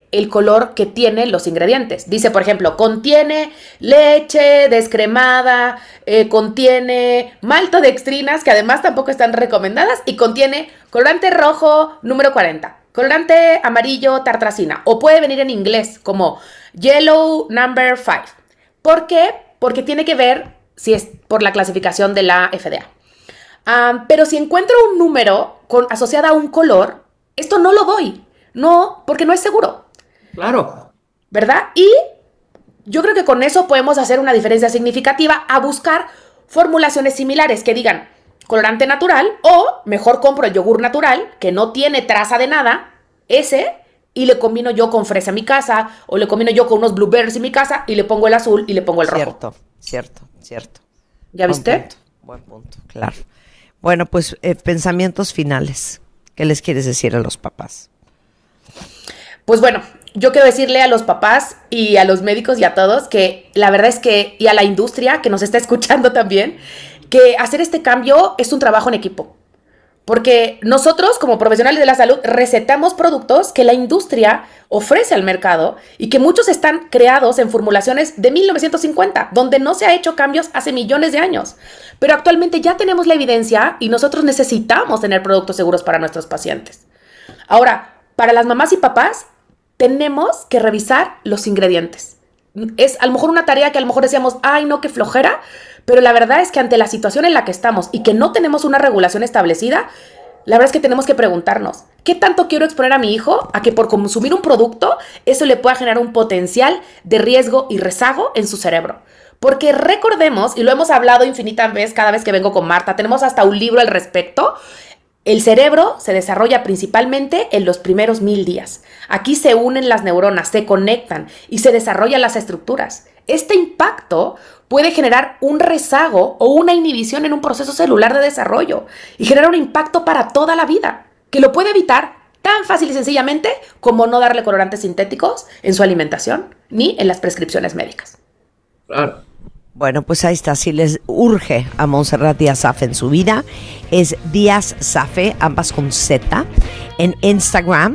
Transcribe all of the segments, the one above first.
el color que tienen los ingredientes. Dice, por ejemplo, contiene leche descremada, contiene maltodextrinas, que además tampoco están recomendadas, y contiene colorante rojo número 40, colorante amarillo tartrazina, o puede venir en inglés como yellow number 5. ¿Por qué? Porque tiene que ver si es por la clasificación de la FDA. Pero si encuentro un número asociado a un color, esto no lo doy. No, porque no es seguro. Claro. ¿Verdad? Y yo creo que con eso podemos hacer una diferencia significativa a buscar formulaciones similares que digan colorante natural, o mejor compro el yogur natural que no tiene traza de nada, ese, y le combino yo con fresa en mi casa, o le combino yo con unos blueberries en mi casa y le pongo el azul y le pongo el rojo. Cierto. ¿Ya viste? Buen punto, claro. Bueno, pues pensamientos finales. ¿Qué les quieres decir a los papás? Pues bueno, yo quiero decirle a los papás y a los médicos y a todos que la verdad es que, y a la industria que nos está escuchando también, que hacer este cambio es un trabajo en equipo. Porque nosotros, como profesionales de la salud, recetamos productos que la industria ofrece al mercado y que muchos están creados en formulaciones de 1950, donde no se ha hecho cambios hace millones de años. Pero actualmente ya tenemos la evidencia y nosotros necesitamos tener productos seguros para nuestros pacientes. Ahora, para las mamás y papás, tenemos que revisar los ingredientes. Es a lo mejor una tarea que a lo mejor decíamos, ay, no, qué flojera, pero la verdad es que ante la situación en la que estamos y que no tenemos una regulación establecida, la verdad es que tenemos que preguntarnos, ¿qué tanto quiero exponer a mi hijo a que por consumir un producto eso le pueda generar un potencial de riesgo y rezago en su cerebro? Porque recordemos, y lo hemos hablado infinitas veces cada vez que vengo con Marta, tenemos hasta un libro al respecto. El cerebro se desarrolla principalmente en los primeros 1000 días. Aquí se unen las neuronas, se conectan y se desarrollan las estructuras. Este impacto puede generar un rezago o una inhibición en un proceso celular de desarrollo y generar un impacto para toda la vida, que lo puede evitar tan fácil y sencillamente como no darle colorantes sintéticos en su alimentación ni en las prescripciones médicas. Claro. Bueno, pues ahí está. Si les urge a Montserrat Díaz Zaffe en su vida, es Díaz Zaffe, ambas con Z, en Instagram,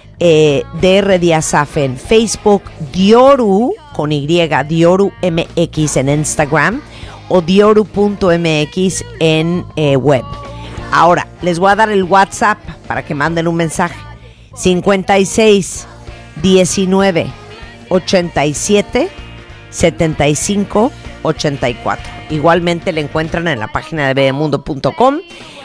DR Díaz Zaffe en Facebook, Dioru, con Y, Dioru MX en Instagram, o dioru.mx en web. Ahora, les voy a dar el WhatsApp para que manden un mensaje. 56 19 87 75 84. Igualmente la encuentran en la página de bebemundo.com.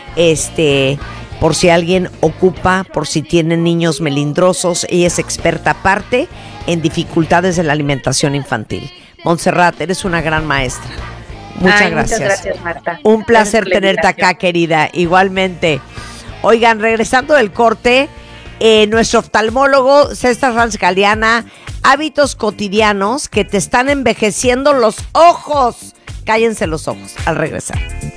Por si alguien ocupa, por si tienen niños melindrosos, ella es experta aparte en dificultades de la alimentación infantil. Montserrat, eres una gran maestra. Muchas gracias. Muchas gracias, Marta. Un placer tenerte acá, querida. Igualmente. Oigan, regresando del corte, nuestro oftalmólogo César Ranz Galeana, hábitos cotidianos que te están envejeciendo los ojos. Cállense los ojos al regresar.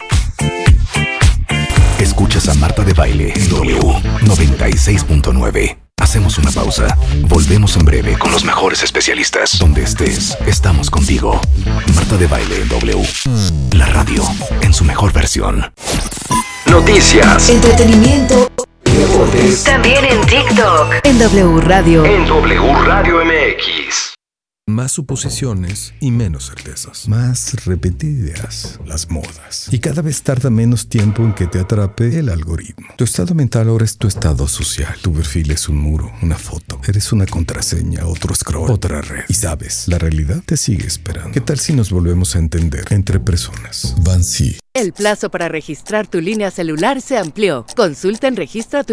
Escuchas a Marta de Baile en W 96.9. Hacemos una pausa. Volvemos en breve con los mejores especialistas. Donde estés, estamos contigo. Marta de Baile en W. La radio en su mejor versión. Noticias, entretenimiento, deportes. También en TikTok. En W Radio. En W Radio MX. Más suposiciones y menos certezas. Más repetidas las modas. Y cada vez tarda menos tiempo en que te atrape el algoritmo. Tu estado mental ahora es tu estado social. Tu perfil es un muro, una foto. Eres una contraseña, otro scroll, otra red. Y sabes, la realidad te sigue esperando. ¿Qué tal si nos volvemos a entender entre personas? Bansi. El plazo para registrar tu línea celular se amplió. Consulta en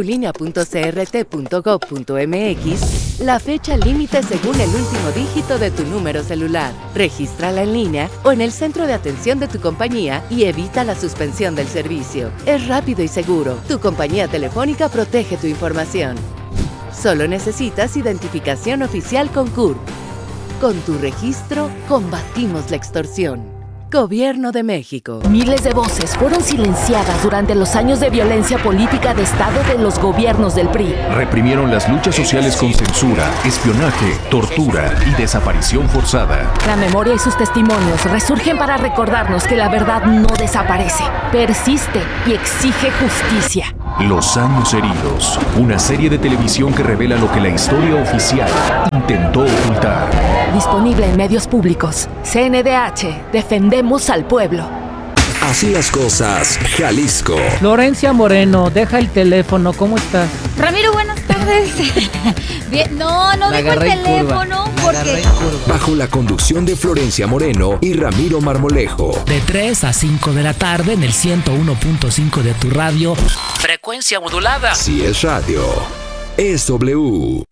registratulinea.crt.gov.mx la fecha límite según el último dígito de tu número celular. Regístrala en línea o en el centro de atención de tu compañía y evita la suspensión del servicio. Es rápido y seguro. Tu compañía telefónica protege tu información. Solo necesitas identificación oficial con CURP. Con tu registro, combatimos la extorsión. Gobierno de México. Miles de voces fueron silenciadas durante los años de violencia política de Estado de los gobiernos del PRI. Reprimieron las luchas sociales con censura, espionaje, tortura y desaparición forzada. La memoria y sus testimonios resurgen para recordarnos que la verdad no desaparece, persiste y exige justicia. Los años heridos, una serie de televisión que revela lo que la historia oficial intentó ocultar. Disponible en medios públicos. CNDH. Defendemos al pueblo. Así las cosas, Jalisco. Florencia Moreno, deja el teléfono, ¿cómo estás? Ramiro, buenas tardes. Bien, no dejo el teléfono porque... Bajo la conducción de Florencia Moreno y Ramiro Marmolejo. De 3 a 5 de la tarde en el 101.5 de tu radio. Frecuencia modulada. Si es radio, es W.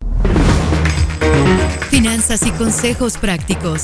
Finanzas y consejos prácticos.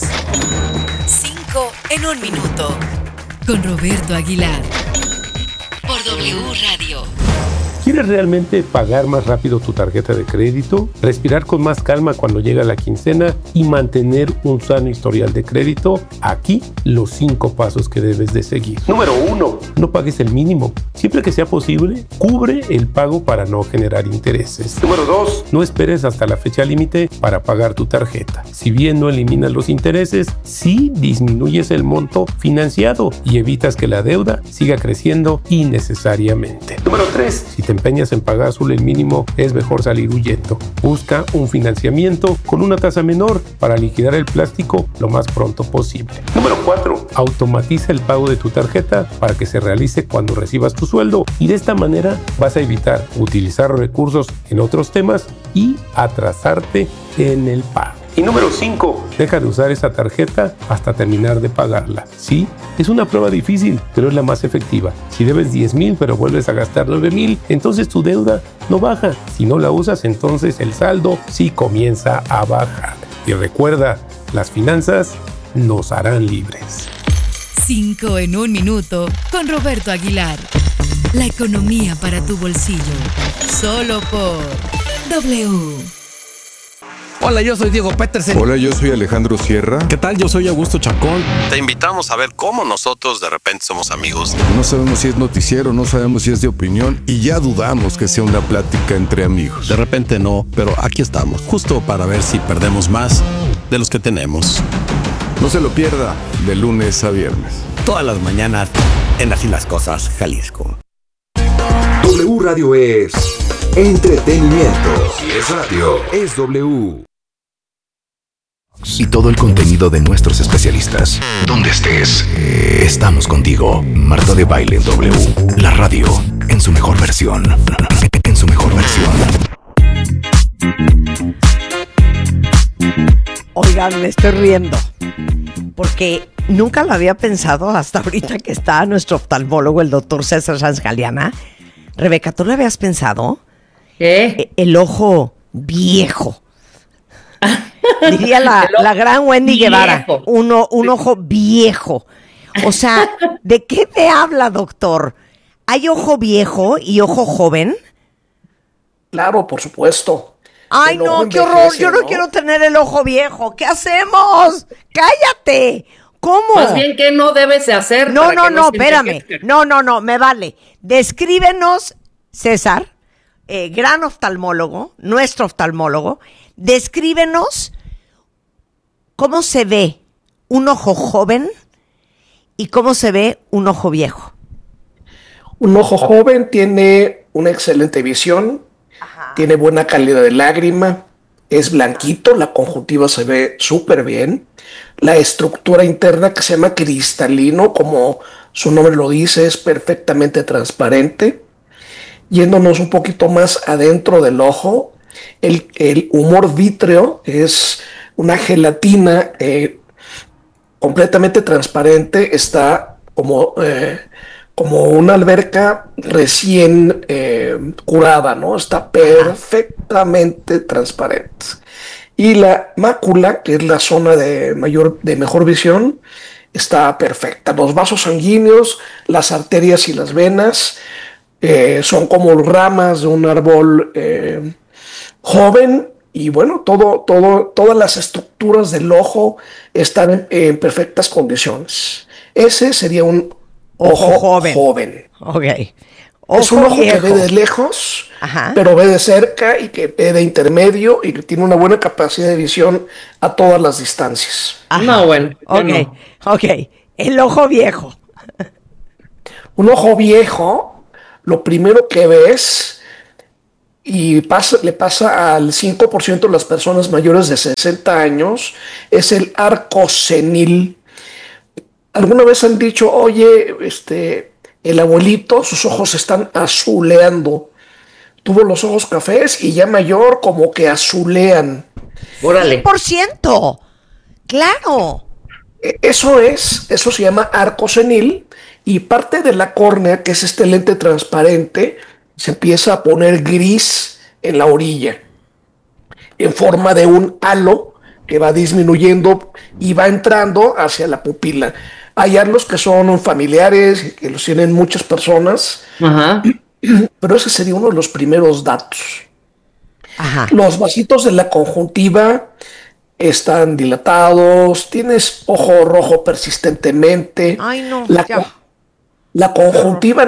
5 en 1 minuto. Con Roberto Aguilar. Por W Radio. ¿Quieres realmente pagar más rápido tu tarjeta de crédito? Respirar con más calma cuando llega la quincena y mantener un sano historial de crédito. Aquí los 5 pasos que debes de seguir. Número 1. No pagues el mínimo. Siempre que sea posible, cubre el pago para no generar intereses. Número 2. No esperes hasta la fecha límite para pagar tu tarjeta. Si bien no eliminas los intereses, sí disminuyes el monto financiado y evitas que la deuda siga creciendo innecesariamente. Número 3. Si te empeñas en pagar solo el mínimo, es mejor salir huyendo. Busca un financiamiento con una tasa menor para liquidar el plástico lo más pronto posible. Número 4. Automatiza el pago de tu tarjeta para que se realice cuando recibas tu sueldo y de esta manera vas a evitar utilizar recursos en otros temas y atrasarte en el pago. Y número 5, deja de usar esa tarjeta hasta terminar de pagarla. Sí, es una prueba difícil, pero es la más efectiva. Si debes 10,000 pero vuelves a gastar 9,000, entonces tu deuda no baja. Si no la usas, entonces el saldo sí comienza a bajar. Y recuerda, las finanzas nos harán libres. 5 en 1 minuto con Roberto Aguilar. La economía para tu bolsillo. Solo por W. Hola, yo soy Diego Petersen. Hola, yo soy Alejandro Sierra. ¿Qué tal? Yo soy Augusto Chacón. Te invitamos a ver cómo nosotros de repente somos amigos. No sabemos si es noticiero, no sabemos si es de opinión y ya dudamos que sea una plática entre amigos. De repente no, pero aquí estamos, justo para ver si perdemos más de los que tenemos. No se lo pierda, de lunes a viernes. Todas las mañanas en Así las Cosas, Jalisco. W Radio es entretenimiento. Si es radio, es W. Y todo el contenido de nuestros especialistas. Donde estés, estamos contigo. Marta de Baile en W. La radio en su mejor versión. En su mejor versión. Oigan, me estoy riendo. Porque nunca lo había pensado hasta ahorita que está nuestro oftalmólogo, el doctor César Sanz Galeana. Rebeca, ¿tú lo habías pensado? ¿Qué? El ojo viejo. Diría la gran Wendy Guevara. Un ojo viejo. O sea, ¿de qué me habla, doctor? ¿Hay ojo viejo y ojo joven? Claro, por supuesto. Ay, no, qué horror. Yo no quiero tener el ojo viejo. ¿Qué hacemos? ¡Cállate! ¿Cómo? Más bien, ¿qué no debes de hacer? No, espérame. No, me vale. Descríbenos, César, gran oftalmólogo, nuestro oftalmólogo, descríbenos cómo se ve un ojo joven y cómo se ve un ojo viejo. Un ojo joven tiene una excelente visión, tiene buena calidad de lágrima, es blanquito, la conjuntiva se ve súper bien, la estructura interna que se llama cristalino, como su nombre lo dice, es perfectamente transparente. Yéndonos un poquito más adentro del ojo, el humor vítreo es una gelatina completamente transparente, está como una alberca recién curada, ¿no? Está perfectamente transparente. Y la mácula, que es la zona de mejor visión, está perfecta. Los vasos sanguíneos, las arterias y las venas son como ramas de un árbol joven. Y bueno, todas las estructuras del ojo están en perfectas condiciones. Ese sería un ojo joven. Ok. Es un ojo viejo, que ve de lejos, pero ve de cerca y que ve de intermedio y que tiene una buena capacidad de visión a todas las distancias. No, bueno. Ok. El ojo viejo. Un ojo viejo lo primero que ves, y le pasa al 5% de las personas mayores de 60 años, es el arco senil. ¿Alguna vez han dicho, oye, el abuelito, sus ojos están azuleando? Tuvo los ojos cafés y ya mayor como que azulean. ¡Órale! 100%. ¡Claro! Eso se llama arco senil, y parte de la córnea, que es este lente transparente, se empieza a poner gris en la orilla, en forma de un halo que va disminuyendo y va entrando hacia la pupila. Hay halos que son familiares, que los tienen muchas personas, Ajá. pero ese sería uno de los primeros datos. Ajá. Los vasitos de la conjuntiva están dilatados, tienes ojo rojo persistentemente. Ay, no. La conjuntiva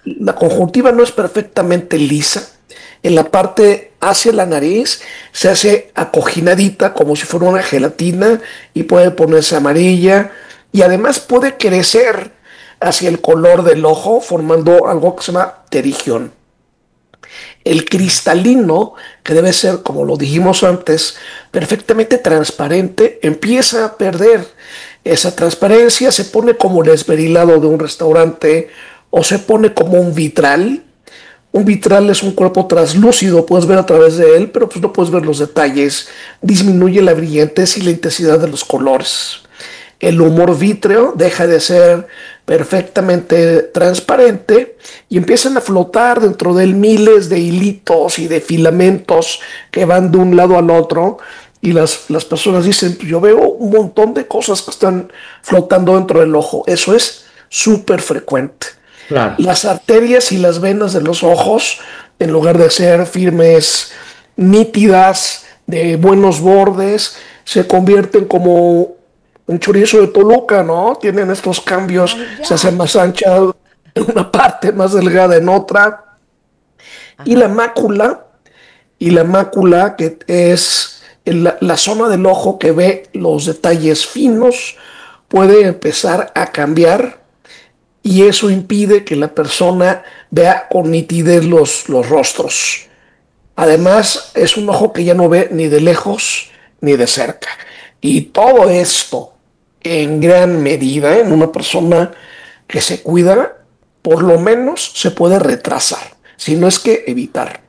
no es perfectamente lisa. En la parte hacia la nariz se hace acojinadita como si fuera una gelatina y puede ponerse amarilla, y además puede crecer hacia el color del ojo formando algo que se llama pterigión. El cristalino, que debe ser, como lo dijimos antes, perfectamente transparente, empieza a perder esa transparencia, se pone como el esmerilado de un restaurante o se pone como un vitral. Un vitral es un cuerpo translúcido, puedes ver a través de él, pero pues no puedes ver los detalles. Disminuye la brillantez y la intensidad de los colores. El humor vítreo deja de ser perfectamente transparente y empiezan a flotar dentro de él miles de hilitos y de filamentos que van de un lado al otro, y las personas dicen, yo veo un montón de cosas que están flotando dentro del ojo. Eso es súper frecuente. Claro. Las arterias y las venas de los ojos, en lugar de ser firmes, nítidas, de buenos bordes, se convierten como un chorizo de Toluca, ¿no? Tienen estos cambios, se hace más ancha en una parte, más delgada en otra. Y la mácula, que es la zona del ojo que ve los detalles finos, puede empezar a cambiar, y eso impide que la persona vea con nitidez los rostros. Además, es un ojo que ya no ve ni de lejos ni de cerca. Y todo esto, en gran medida, en una persona que se cuida, por lo menos se puede retrasar, si no es que evitar.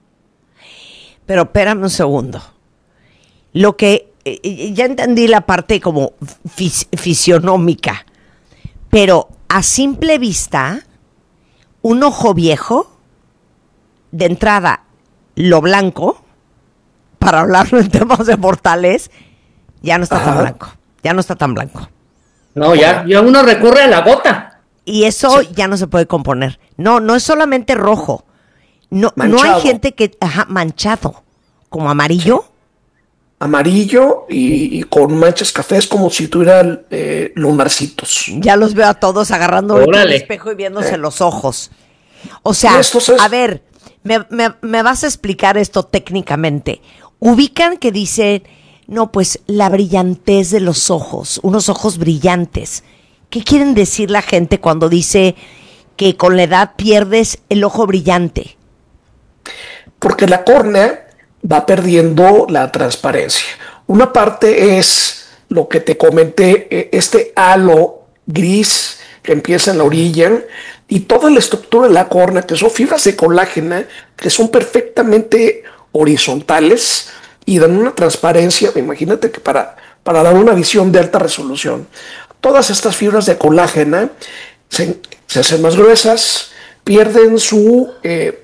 Pero espérame un segundo. Lo que ya entendí la parte como fisionómica, pero a simple vista, un ojo viejo, de entrada, lo blanco, para hablarlo en temas de mortales, ya no está tan blanco. Ya no está tan blanco. No, ya uno recurre a la gota. Y eso ya no se puede componer. No es solamente rojo. No hay gente que, manchado, como amarillo. Amarillo y con manchas cafés, como si tuviera lunarcitos. Ya los veo a todos agarrando el espejo y viéndose los ojos. O sea, a ver, me vas a explicar esto técnicamente. Ubican que dice, no, pues la brillantez de los ojos, unos ojos brillantes. ¿Qué quieren decir la gente cuando dice que con la edad pierdes el ojo brillante? Porque la córnea va perdiendo la transparencia. Una parte es lo que te comenté, este halo gris que empieza en la orilla, y toda la estructura de la córnea, que son fibras de colágeno, que son perfectamente horizontales y dan una transparencia, imagínate que para dar una visión de alta resolución. Todas estas fibras de colágeno se hacen más gruesas, pierden su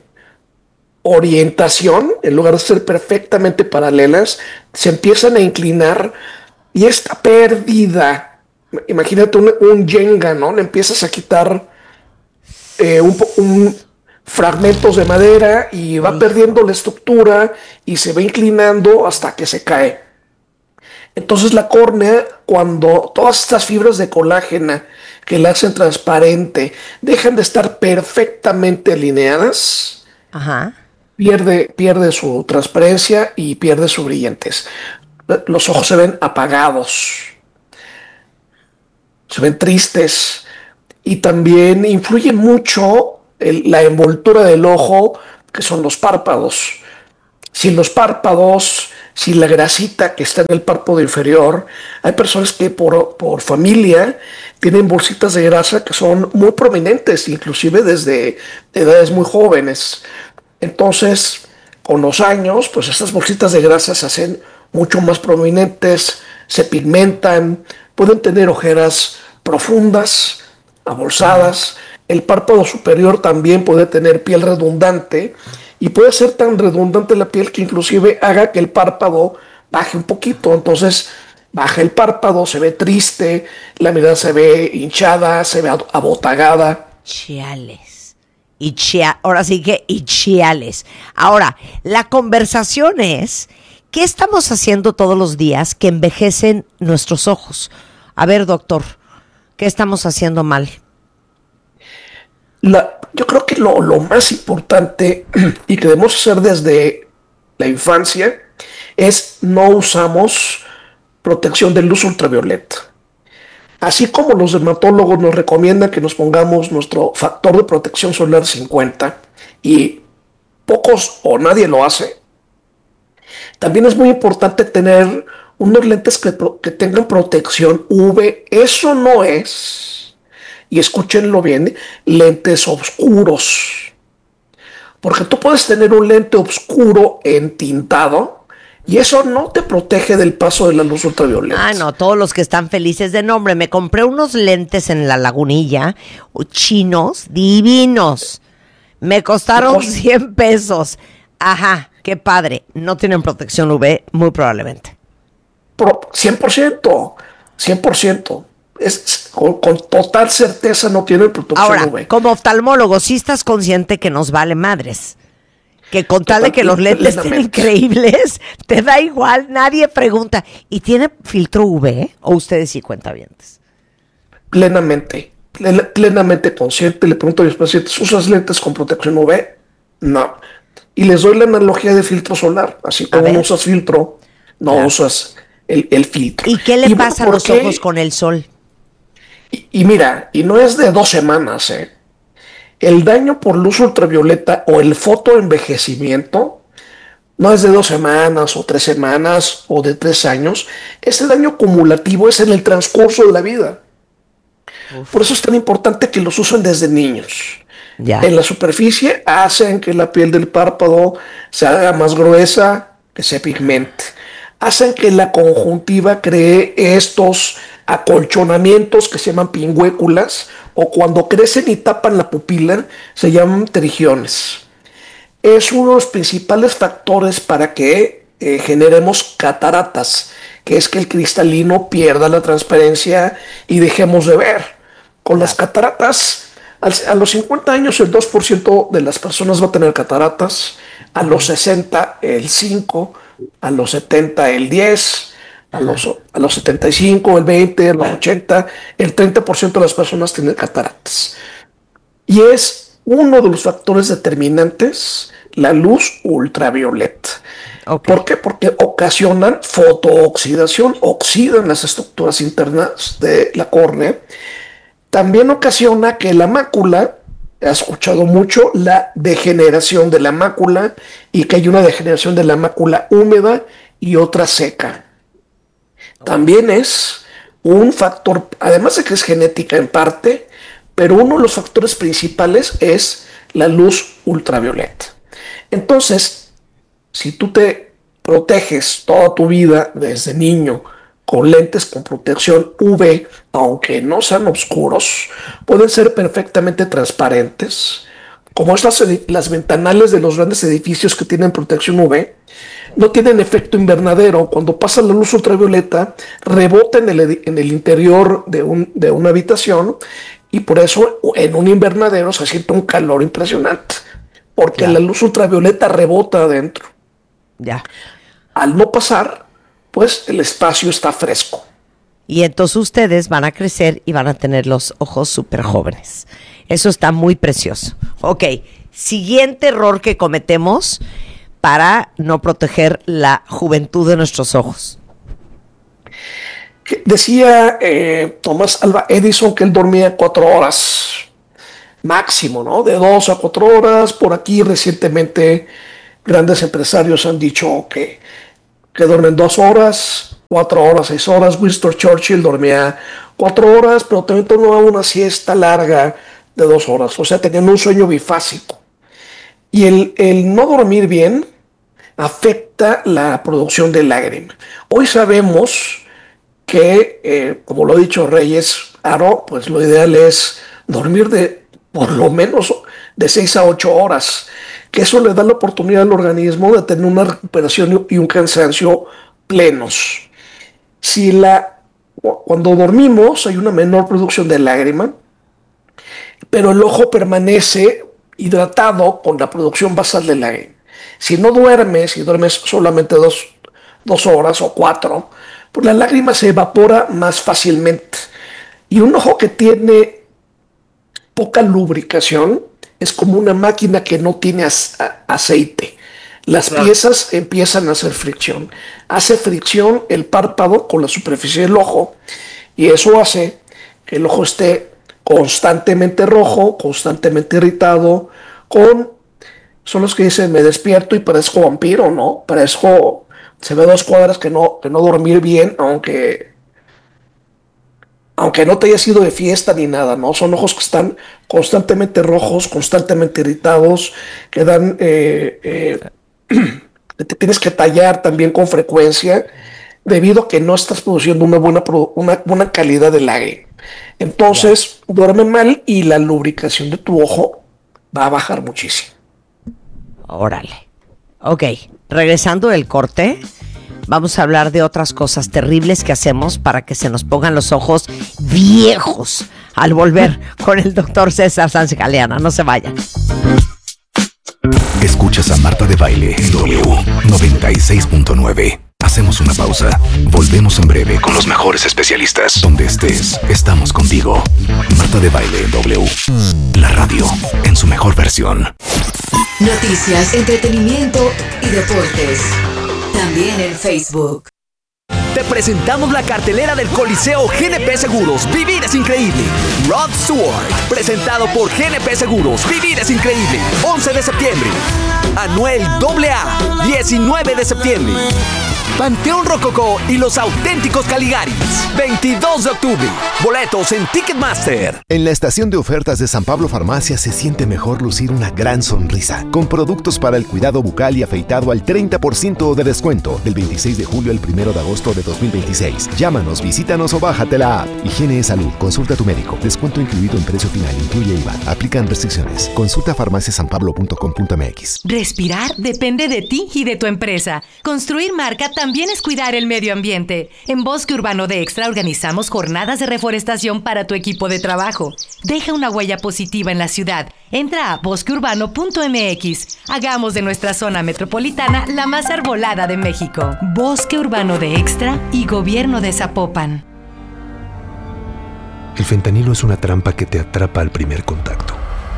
orientación, en lugar de ser perfectamente paralelas, se empiezan a inclinar, y esta pérdida, imagínate un Jenga, ¿no? Le empiezas a quitar fragmentos de madera y va perdiendo la estructura y se va inclinando hasta que se cae. Entonces la córnea, cuando todas estas fibras de colágeno que la hacen transparente dejan de estar perfectamente alineadas, pierde su transparencia y pierde su brillantez. Los ojos se ven apagados, se ven tristes, y también influye mucho la envoltura del ojo, que son los párpados. Sin los párpados, sin la grasita que está en el párpado inferior, hay personas que por familia tienen bolsitas de grasa que son muy prominentes, inclusive desde edades muy jóvenes. Entonces, con los años, pues estas bolsitas de grasa se hacen mucho más prominentes, se pigmentan, pueden tener ojeras profundas, abolsadas. El párpado superior también puede tener piel redundante y puede ser tan redundante la piel que inclusive haga que el párpado baje un poquito. Entonces baja el párpado, se ve triste, la mirada se ve hinchada, se ve abotagada. Chiales. Ahora sí que chiales. Ahora, la conversación es, ¿qué estamos haciendo todos los días que envejecen nuestros ojos? A ver, doctor, ¿qué estamos haciendo mal? Yo creo que lo más importante y que debemos hacer desde la infancia es no usamos protección de luz ultravioleta. Así como los dermatólogos nos recomiendan que nos pongamos nuestro factor de protección solar 50 y pocos o nadie lo hace, también es muy importante tener unos lentes que tengan protección UV. Eso no es, y escúchenlo bien, lentes oscuros. Porque tú puedes tener un lente oscuro entintado y eso no te protege del paso de la luz ultravioleta. Ah, no, todos los que están felices de nombre. Me compré unos lentes en la Lagunilla, chinos, divinos. Me costaron 100 pesos. Ajá, qué padre. No tienen protección UV, muy probablemente. 100%. Con total certeza no tienen protección Ahora, UV. como oftalmólogo, ¿sí estás consciente que nos vale madres? Que con tal de que los lentes estén increíbles, te da igual, nadie pregunta. ¿Y tiene filtro UV? ¿O ustedes sí cuentavientes? Plenamente consciente. Le pregunto a mis pacientes, ¿usas lentes con protección UV? No. Y les doy la analogía de filtro solar. Así como no usas filtro, no usas el filtro. ¿Y qué le pasa a los ojos con el sol? Y mira, y no es de 2 semanas, El daño por luz ultravioleta o el fotoenvejecimiento no es de 2 semanas o 3 semanas o de 3 años. Ese daño acumulativo es en el transcurso de la vida. Por eso es tan importante que los usen desde niños. Ya. En la superficie hacen que la piel del párpado se haga más gruesa, que se pigmente. Hacen que la conjuntiva cree estos acolchonamientos que se llaman pingüéculas, o cuando crecen y tapan la pupila se llaman pterigiones. Es uno de los principales factores para que generemos cataratas, que es que el cristalino pierda la transparencia y dejemos de ver. Con las cataratas, a los 50 años el 2% de las personas va a tener cataratas, a los 60 el 5%, a los 70 el 10%, a los 75 el 20%, a los 80 el 30% de las personas tienen cataratas. Y es uno de los factores determinantes la luz ultravioleta. Okay. ¿Por qué? Porque ocasionan fotooxidación, oxidan las estructuras internas de la córnea. También ocasiona que la mácula, he escuchado mucho, la degeneración de la mácula, y que hay una degeneración de la mácula húmeda y otra seca. También es un factor, además de que es genética en parte, pero uno de los factores principales es la luz ultravioleta. Entonces, si tú te proteges toda tu vida desde niño con lentes con protección UV, aunque no sean oscuros, pueden ser perfectamente transparentes, como las ventanales de los grandes edificios que tienen protección UV, no tienen efecto invernadero. Cuando pasa la luz ultravioleta, rebota en el interior de una habitación, y por eso en un invernadero se siente un calor impresionante, porque la luz ultravioleta rebota adentro. Ya. Al no pasar, pues el espacio está fresco. Y entonces ustedes van a crecer y van a tener los ojos súper jóvenes. Eso está muy precioso. Ok, siguiente error que cometemos para no proteger la juventud de nuestros ojos. Decía Thomas Alva Edison que él dormía 4 horas. máximo, ¿no? De 2 a 4 horas. Por aquí recientemente grandes empresarios han dicho que duermen 2 horas, 4 horas, 6 horas. Winston Churchill dormía 4 horas, pero también tomaba una siesta larga de 2 horas. O sea, tenían un sueño bifásico. Y el no dormir bien afecta la producción de lágrima. Hoy sabemos que, como lo ha dicho Reyes Aro, pues lo ideal es dormir de por lo menos de 6 a 8 horas, que eso le da la oportunidad al organismo de tener una recuperación y un cansancio plenos. Cuando dormimos hay una menor producción de lágrima, pero el ojo permanece hidratado con la producción basal de lágrima. Si duermes solamente 2 horas o 4, pues la lágrima se evapora más fácilmente. Y un ojo que tiene poca lubricación es como una máquina que no tiene aceite. Las piezas empiezan a hacer fricción. Hace fricción el párpado con la superficie del ojo y eso hace que el ojo esté constantemente rojo, constantemente irritado, son los que dicen me despierto y parezco vampiro, ¿no? Se ve 2 cuadras que no dormir bien, aunque no te hayas ido de fiesta ni nada, ¿no? Son ojos que están constantemente rojos, constantemente irritados, que te tienes que tallar también con frecuencia debido a que no estás produciendo una buena calidad de lágrima. Entonces, duerme mal y la lubricación de tu ojo va a bajar muchísimo. Órale. Ok, regresando del corte, vamos a hablar de otras cosas terribles que hacemos para que se nos pongan los ojos viejos al volver con el doctor César Sánchez Galeana. No se vayan. Escuchas a Marta de Baile en W 96.9. Hacemos una pausa. Volvemos en breve con los mejores especialistas. Donde estés, estamos contigo. Marta de Baile en W. La radio en su mejor versión. Noticias, entretenimiento y deportes. También en Facebook. Te presentamos la cartelera del Coliseo GNP Seguros. Vivir es increíble. Rod Stewart, presentado por GNP Seguros. Vivir es increíble. 11 de septiembre. Anuel AA, 19 de septiembre. Panteón Rococó y los auténticos Caligaris, 22 de octubre. Boletos en Ticketmaster. En la estación de ofertas de San Pablo Farmacia se siente mejor lucir una gran sonrisa, con productos para el cuidado bucal y afeitado al 30% de descuento, del 26 de julio al 1 de agosto de 2026. Llámanos, visítanos o bájate la app. Higiene y salud, consulta a tu médico. Descuento incluido en precio final, incluye IVA. Aplican restricciones. Consulta farmaciasanpablo.com.mx. Respirar depende de ti y de tu empresa. Construir marca también es cuidar el medio ambiente. En Bosque Urbano de Extra organizamos jornadas de reforestación para tu equipo de trabajo. Deja una huella positiva en la ciudad. Entra a bosqueurbano.mx. Hagamos de nuestra zona metropolitana la más arbolada de México. Bosque Urbano de Extra y Gobierno de Zapopan. El fentanilo es una trampa que te atrapa al primer contacto.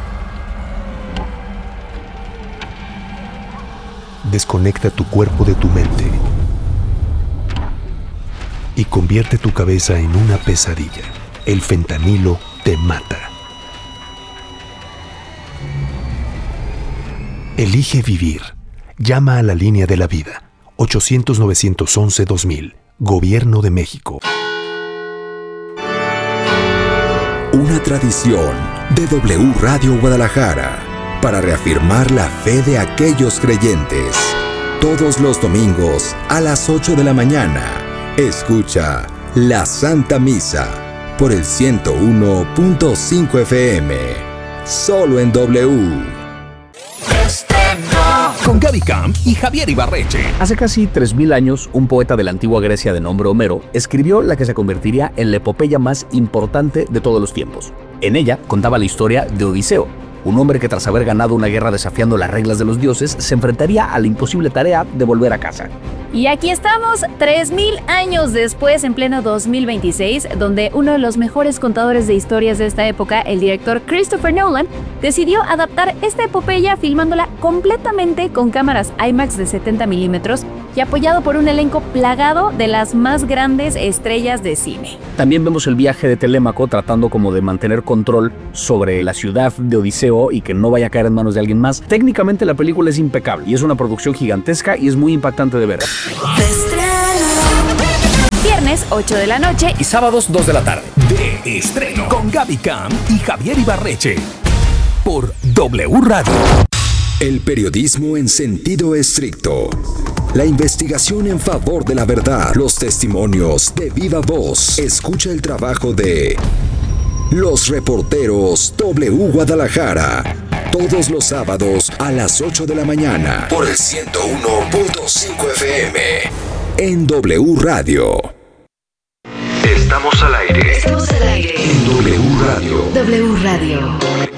Desconecta tu cuerpo de tu mente y convierte tu cabeza en una pesadilla. El fentanilo te mata. Elige vivir. Llama a la línea de la vida. 800-911-2000. Gobierno de México. Una tradición de W Radio Guadalajara para reafirmar la fe de aquellos creyentes. Todos los domingos a las 8 de la mañana, escucha la Santa Misa por el 101.5 FM, solo en W. Con Gaby Camp y Javier Ibarreche. Hace casi 3000 años, un poeta de la antigua Grecia de nombre Homero escribió la que se convertiría en la epopeya más importante de todos los tiempos. En ella contaba la historia de Odiseo, un hombre que tras haber ganado una guerra desafiando las reglas de los dioses, se enfrentaría a la imposible tarea de volver a casa. Y aquí estamos, 3000 años después, en pleno 2026, donde uno de los mejores contadores de historias de esta época, el director Christopher Nolan, decidió adaptar esta epopeya filmándola completamente con cámaras IMAX de 70 milímetros y apoyado por un elenco plagado de las más grandes estrellas de cine. También vemos el viaje de Telémaco tratando como de mantener control sobre la ciudad de Odiseo y que no vaya a caer en manos de alguien más. Técnicamente la película es impecable y es una producción gigantesca y es muy impactante de ver. Viernes 8 de la noche y sábados 2 de la tarde. De estreno con Gaby Cam y Javier Ibarreche por W Radio. El periodismo en sentido estricto. La investigación en favor de la verdad. Los testimonios de viva voz. Escucha el trabajo de los reporteros W Guadalajara. Todos los sábados a las 8 de la mañana. Por el 101.5 FM. En W Radio. Estamos al aire. Estamos al aire. En W Radio. W Radio.